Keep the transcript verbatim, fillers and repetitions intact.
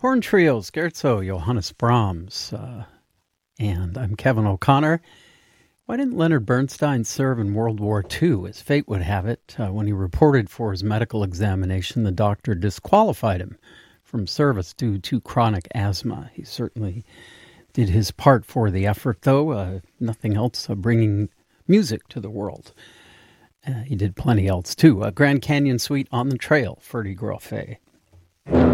Horn Trio, Scherzo, Johannes Brahms. Uh, and I'm Kevin O'Connor. Why didn't Leonard Bernstein serve in World War Two? As fate would have it, uh, when he reported for his medical examination, the doctor disqualified him from service due to chronic asthma. He certainly did his part for the effort, though. Uh, nothing else, uh, bringing music to the world. Uh, he did plenty else, too. A Grand Canyon Suite on the Trail, Ferdy Grofé.